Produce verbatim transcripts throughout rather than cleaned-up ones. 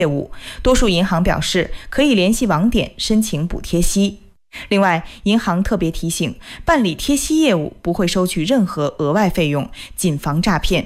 业务，多数银行表示可以联系网点申请补贴息。另外，银行特别提醒，办理贴息业务不会收取任何额外费用，谨防诈骗。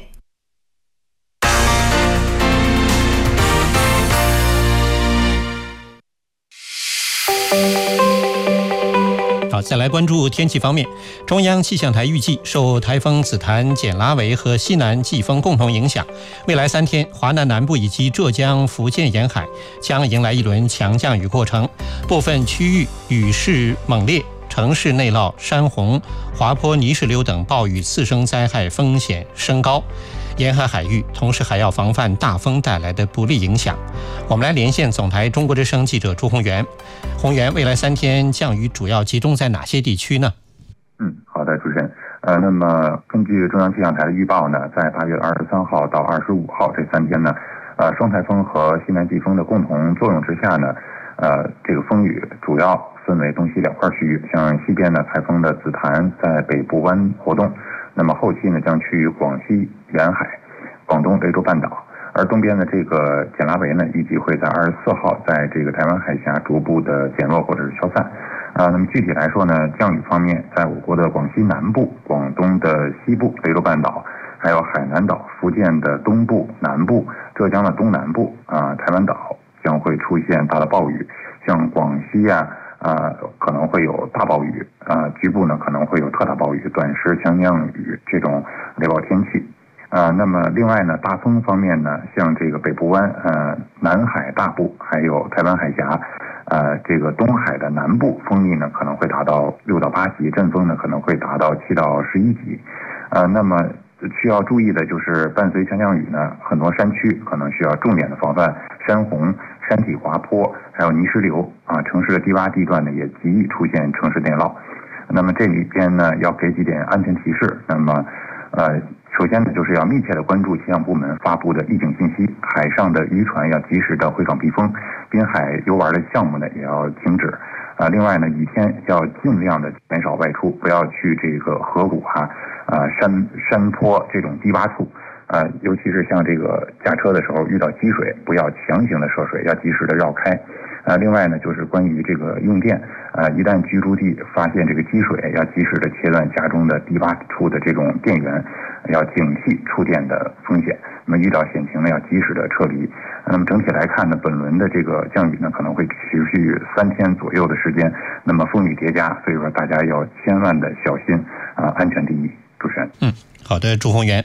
好，再来关注天气方面。中央气象台预计，受台风紫檀、简拉维和西南季风共同影响，未来三天，华南南部以及浙江、福建沿海将迎来一轮强降雨过程，部分区域雨势猛烈，城市内涝、山洪、滑坡、泥石流等暴雨次生灾害风险升高。沿海海域同时还要防范大风带来的不利影响。我们来连线总台中国之声记者朱宏元。宏元，未来三天降雨主要集中在哪些地区呢？ 嗯，好的，主持人。呃，那么根据中央气象台的预报呢，在八月二十三号到二十五号这三天呢，呃，双台风和西南季风的共同作用之下呢，呃，这个风雨主要分为东西两块区域。像西边呢，台风的紫檀在北部湾活动，那么后期呢将趋于广西沿海、广东雷州半岛。而东边的这个简拉维呢，预计会在二十四号在这个台湾海峡逐步的减弱或者是消散。啊，那么具体来说呢，降雨方面，在我国的广西南部、广东的西部、雷州半岛，还有海南岛、福建的东部、南部、浙江的东南部啊、台湾岛将会出现大的暴雨。像广西呀、啊，啊，可能会有大暴雨啊，局部呢可能会有特大暴雨、短时强降雨这种雷暴天气。啊，那么另外呢，大风方面呢，像这个北部湾、呃南海大部，还有台湾海峡，呃这个东海的南部，风力呢可能会达到六到八级，阵风呢可能会达到七到十一级。呃，那么需要注意的就是，伴随强降雨呢，很多山区可能需要重点的防范山洪、山体滑坡，还有泥石流啊，城市的低洼地段呢也极易出现城市内涝。那么这里边呢要给几点安全提示。那么呃。首先呢，就是要密切的关注气象部门发布的预警信息，海上的渔船要及时的回港避风，滨海游玩的项目呢也要停止。啊，另外呢，雨天要尽量的减少外出，不要去这个河谷哈、啊、啊山山坡这种低洼处。啊，尤其是像这个驾车的时候遇到积水，不要强行的涉水，要及时的绕开。啊，另外呢，就是关于这个用电，啊，一旦居住地发现这个积水，要及时的切断家中的低洼处的这种电源，要警惕触电的风险。那么遇到险情呢，要及时的撤离。那么整体来看呢，本轮的这个降雨呢，可能会持续三天左右的时间，那么风雨叠加，所以说大家要千万的小心啊，安全第一。主持人， 嗯，好的，朱宏元。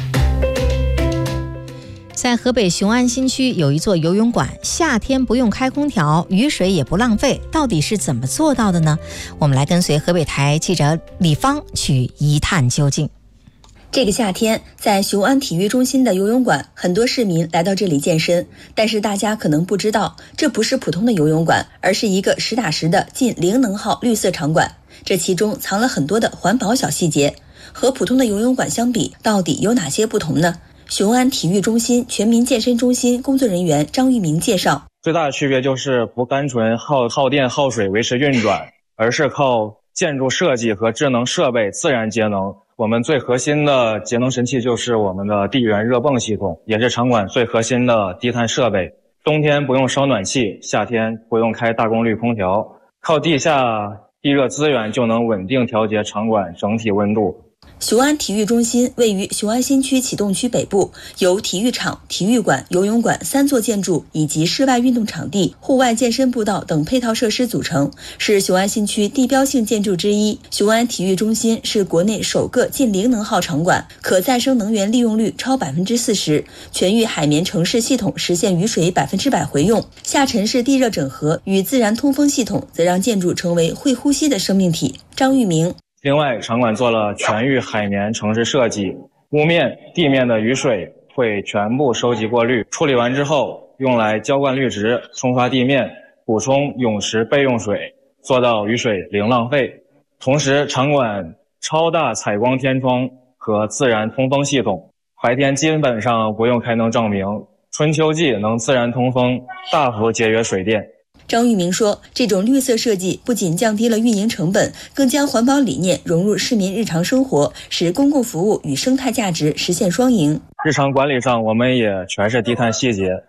在河北雄安新区有一座游泳馆，夏天不用开空调，雨水也不浪费，到底是怎么做到的呢？我们来跟随河北台记者李芳去一探究竟。 这个夏天，在雄安体育中心的游泳馆，很多市民来到这里健身，但是大家可能不知道，这不是普通的游泳馆，而是一个实打实的近零能耗绿色场馆。这其中藏了很多的环保小细节，和普通的游泳馆相比，到底有哪些不同呢？雄安体育中心全民健身中心工作人员张玉明介绍， 最大的区别就是不单纯耗耗电耗水维持运转，而是靠建筑设计和智能设备自然节能。我们最核心的节能神器就是我们的地源热泵系统，也是场馆最核心的低碳设备。冬天不用烧暖气，夏天不用开大功率空调，靠地下地热资源就能稳定调节场馆整体温度。 雄安体育中心位于雄安新区启动区北部，由体育场、体育馆、游泳馆三座建筑以及室外运动场地、户外健身步道等配套设施组成，是雄安新区地标性建筑之一。雄安体育中心是国内首个近零能耗场馆，可再生能源利用率超百分之四十，全域海绵城市系统实现雨水百分之百回用，下沉式地热整合与自然通风系统则让建筑成为会呼吸的生命体。张玉明。 另外，场馆做了全域海绵城市设计，屋面、地面的雨水会全部收集过滤，处理完之后用来浇灌绿植、冲刷地面、补充泳池备用水，做到雨水零浪费。同时，场馆超大采光天窗和自然通风系统，白天基本上不用开灯照明，春秋季能自然通风，大幅节约水电。 张玉明说，这种绿色设计不仅降低了运营成本，更将环保理念融入市民日常生活，使公共服务与生态价值实现双赢。 日常管理上，我们也全是低碳细节，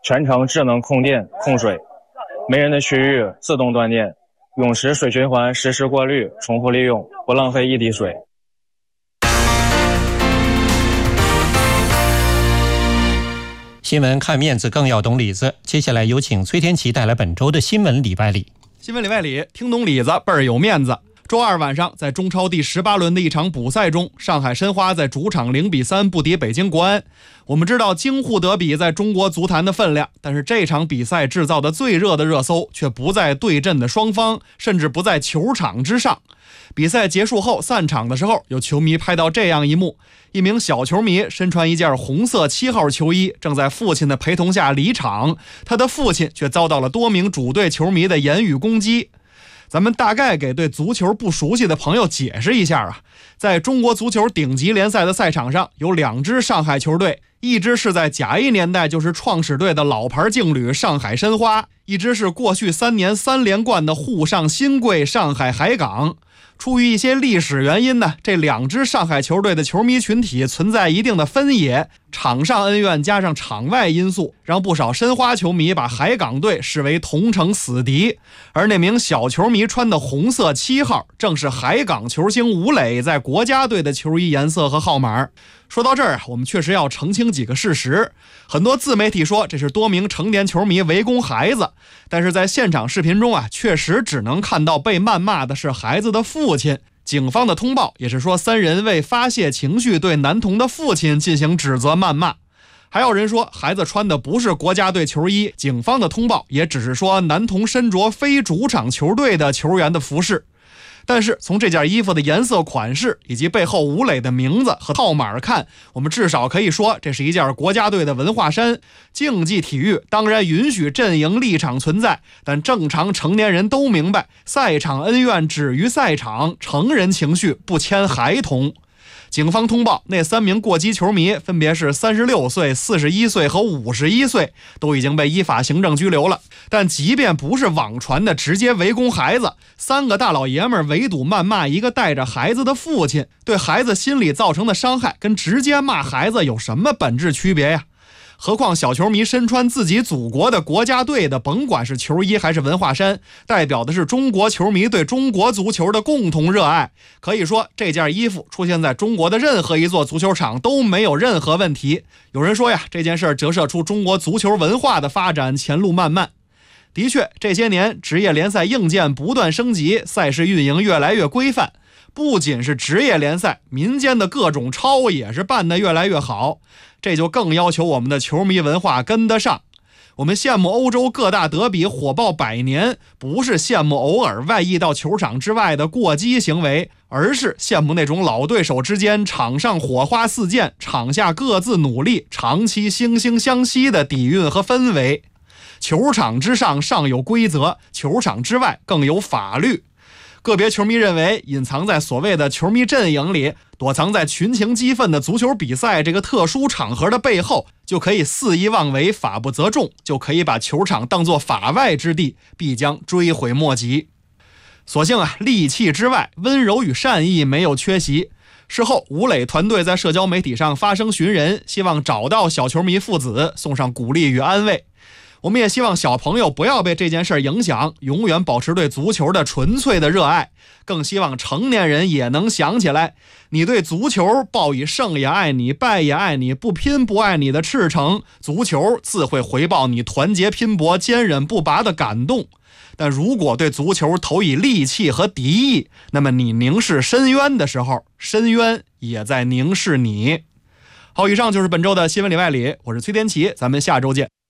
全程智能控电控水，没人的区域自动断电，泳池水循环实时过滤，重复利用，不浪费一滴水。 新闻看面子，更要懂里子。接下来有请崔天琪带来本周的新闻里外里。 新闻里外里，听懂里子倍儿有面子。周二晚上，在中超第十八轮的一场补赛中，上海申花在主场零比三不敌北京国安。我们知道京沪德比在中国足坛的分量，但是这场比赛制造的最热的热搜却不在对阵的双方，甚至不在球场之上。比赛结束后散场的时候，有球迷拍到这样一幕：一名小球迷身穿一件红色七号球衣，正在父亲的陪同下离场，他的父亲却遭到了多名主队球迷的言语攻击。咱们大概给对足球不熟悉的朋友解释一下啊，在中国足球顶级联赛的赛场上，有两支上海球队，一支是在甲 A 年代就是创始队的老牌劲旅上海申花，一支是过去三年三连冠的沪上新贵上海海港。出于一些历史原因呢，这两支上海球队的球迷群体存在一定的分野，场上恩怨加上场外因素，让不少申花球迷把海港队视为同城死敌。而那名小球迷穿的红色七号，正是海港球星吴磊在国家队的球衣颜色和号码。说到这儿啊，我们确实要澄清几个事实。很多自媒体说这是多名成年球迷围攻孩子，但是在现场视频中啊，确实只能看到被谩骂的是孩子的父亲。警方的通报也是说，三人为发泄情绪对男童的父亲进行指责谩骂。还有人说孩子穿的不是国家队球衣，警方的通报也只是说男童身着非主场球队的球员的服饰。但是从这件衣服的颜色款式以及背后吴磊的名字和号码看，我们至少可以说这是一件国家队的文化衫。竞技体育当然允许阵营立场存在，但正常成年人都明白，赛场恩怨止于赛场，成人情绪不牵孩童。警方通报，那三名过激球迷分别是三十六岁、四十一岁和五十一岁，都已经被依法行政拘留了。但即便不是网传的直接围攻孩子，三个大老爷们围堵谩骂一个带着孩子的父亲，对孩子心理造成的伤害跟直接骂孩子有什么本质区别呀？何况小球迷身穿自己祖国的国家队的，甭管是球衣还是文化衫，代表的是中国球迷对中国足球的共同热爱。可以说这件衣服出现在中国的任何一座足球场都没有任何问题。有人说呀，这件事折射出中国足球文化的发展前路漫漫。的确，这些年职业联赛硬件不断升级，赛事运营越来越规范。不仅是职业联赛，民间的各种超也是办得越来越好，这就更要求我们的球迷文化跟得上。我们羡慕欧洲各大德比火爆百年，不是羡慕偶尔外溢到球场之外的过激行为，而是羡慕那种老对手之间场上火花四溅，场下各自努力，长期惺惺相惜的底蕴和氛围。球场之上尚有规则，球场之外更有法律。个别球迷认为，隐藏在所谓的球迷阵营里，躲藏在群情激愤的足球比赛这个特殊场合的背后，就可以肆意妄为，法不责众，就可以把球场当作法外之地，必将追悔莫及。所幸啊，戾气之外，温柔与善意没有缺席。事后，吴磊团队在社交媒体上发声寻人，希望找到小球迷父子，送上鼓励与安慰。我们也希望小朋友不要被这件事影响，永远保持对足球的纯粹的热爱。更希望成年人也能想起来，你对足球抱以胜也爱你，败也爱你，不拼不爱你的赤诚，足球自会回报你团结拼搏、坚韧不拔的感动。但如果对足球投以戾气和敌意，那么你凝视深渊的时候，深渊也在凝视你。好，以上就是本周的新闻里外里，我是崔天琪，咱们下周见。